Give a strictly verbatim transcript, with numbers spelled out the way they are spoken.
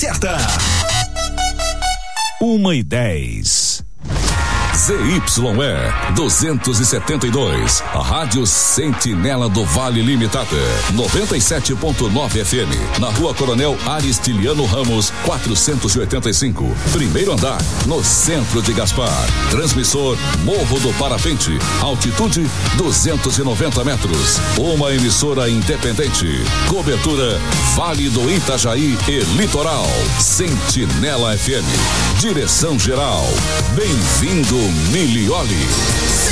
certa. Uma e dez. Z Y E duzentos e setenta e dois, a Rádio Sentinela do Vale Limitada, noventa e sete ponto nove F M, na Rua Coronel Aristiliano Ramos, quatrocentos e oitenta e cinco, primeiro andar, no centro de Gaspar. Transmissor Morro do Parapente, altitude duzentos e noventa metros. Uma emissora independente. Cobertura Vale do Itajaí e Litoral. Sentinela F M. Direção geral. Bem-vindo, Milioli.